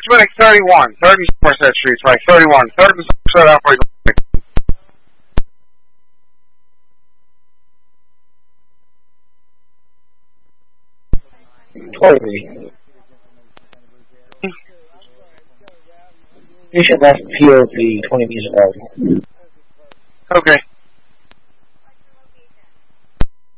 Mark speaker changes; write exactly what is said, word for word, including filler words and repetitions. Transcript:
Speaker 1: Richmond thirty-one. third and Somerset Streets, right? thirty-one. third and Somerset halfway.
Speaker 2: twenty. You should left P O V twenty meters away.
Speaker 1: Okay.